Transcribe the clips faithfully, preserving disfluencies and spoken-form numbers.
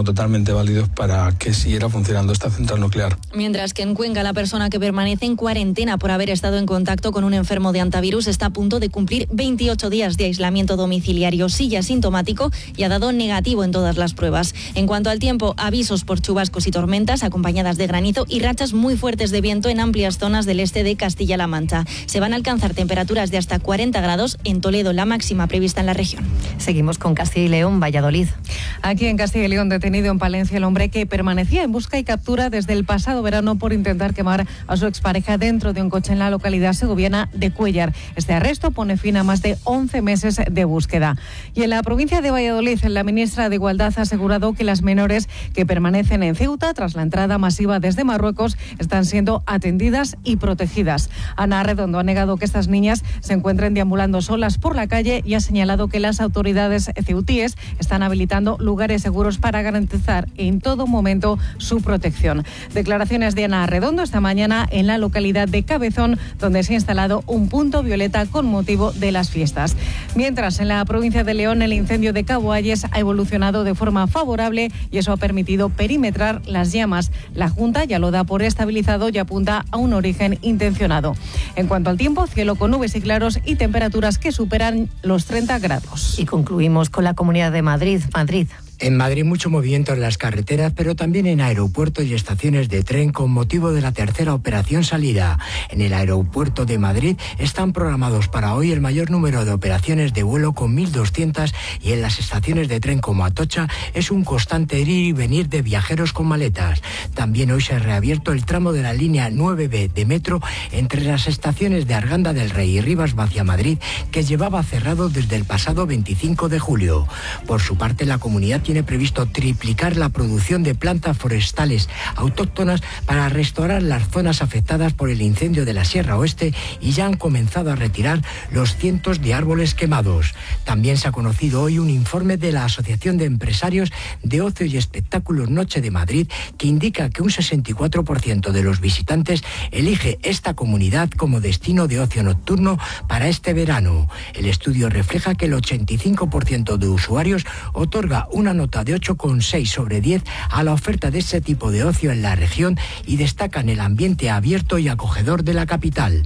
como totalmente válidos para que siguiera funcionando esta central nuclear. Mientras que en Cuenca la persona que permanece en cuarentena por haber estado en contacto con un enfermo de antivirus está a punto de cumplir veintiocho días de aislamiento domiciliario. Sigue asintomático y ha dado negativo en todas las pruebas. En cuanto al tiempo, avisos por chubascos y tormentas acompañadas de granizo y rachas muy fuertes de viento en amplias zonas del este de Castilla-La Mancha. Se van a alcanzar temperaturas de hasta cuarenta grados en Toledo, la máxima prevista en la región. Seguimos con Castilla y León, Valladolid. Aquí en Castilla y León, detenido en Palencia el hombre que permanecía en busca y captura desde el pasado verano por intentar quemar a su expareja dentro de un coche en la localidad segoviana de Cuéllar. Este arresto pone fin a más de once meses de búsqueda. Y en la provincia de Valladolid, la ministra de Igualdad ha asegurado que las menores que permanecen en Ceuta tras la entrada masiva desde Marruecos están siendo atendidas y protegidas. Ana Redondo ha negado que estas niñas se encuentren deambulando solas por la calle y ha señalado que las autoridades ceutíes están habilitando lugares seguros para garantizar en todo momento su protección. Declaraciones de Ana Redondo esta mañana en la localidad de Cabezón, donde se ha instalado un punto violeta con motivo de las fiestas. Mientras, en la provincia de León, el incendio de Cabo Ayes ha evolucionado de forma favorable y eso ha permitido perimetrar las llamas. La Junta ya lo da por estabilizado y apunta a un origen intencionado. En cuanto al tiempo, cielo con nubes y claros y temperaturas que superan los treinta grados. Y concluimos con la Comunidad de Madrid. Madrid. En Madrid mucho movimiento en las carreteras, pero también en aeropuertos y estaciones de tren con motivo de la tercera operación salida. En el aeropuerto de Madrid están programados para hoy el mayor número de operaciones de vuelo con mil doscientas y en las estaciones de tren como Atocha es un constante ir y venir de viajeros con maletas. También hoy se ha reabierto el tramo de la línea nueve B de metro entre las estaciones de Arganda del Rey y Rivas hacia Madrid, que llevaba cerrado desde el pasado veinticinco de julio. Por su parte, la comunidad tiene previsto triplicar la producción de plantas forestales autóctonas para restaurar las zonas afectadas por el incendio de la Sierra Oeste y ya han comenzado a retirar los cientos de árboles quemados. También se ha conocido hoy un informe de la Asociación de Empresarios de Ocio y Espectáculos Noche de Madrid que indica que un sesenta y cuatro por ciento de los visitantes elige esta comunidad como destino de ocio nocturno para este verano. El estudio refleja que el ochenta y cinco por ciento de usuarios otorga una nota de ocho coma seis sobre diez a la oferta de este tipo de ocio en la región y destacan el ambiente abierto y acogedor de la capital.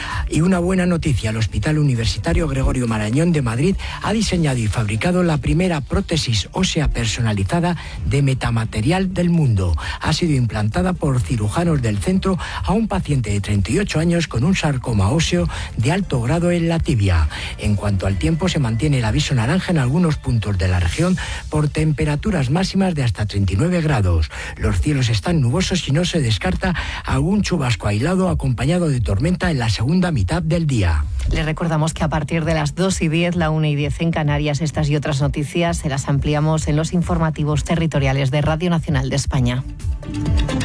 Y una buena noticia, el Hospital Universitario Gregorio Marañón de Madrid ha diseñado y fabricado la primera prótesis ósea personalizada de metamaterial del mundo. Ha sido implantada por cirujanos del centro a un paciente de treinta y ocho años con un sarcoma óseo de alto grado en la tibia. En cuanto al tiempo, se mantiene el aviso naranja en algunos puntos de la región por temperaturas máximas de hasta treinta y nueve grados. Los cielos están nubosos y no se descarta algún chubasco aislado acompañado de tormenta en la segunda mitad del día. Les recordamos que a partir de las dos y diez, la una y diez en Canarias, estas y otras noticias se las ampliamos en los informativos territoriales de Radio Nacional de España.